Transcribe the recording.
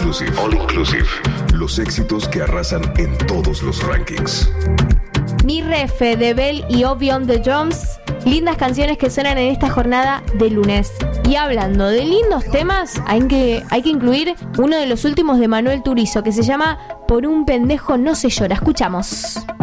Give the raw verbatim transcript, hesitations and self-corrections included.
Inclusive. All Inclusive. Los éxitos que arrasan en todos los rankings. Mi Refe de Bell y Oh Beyond the Drums. Lindas canciones que suenan en esta jornada de lunes. Y hablando de lindos temas, hay que, hay que incluir uno de los últimos de Manuel Turizo, que se llama Por un pendejo no se llora. Escuchamos.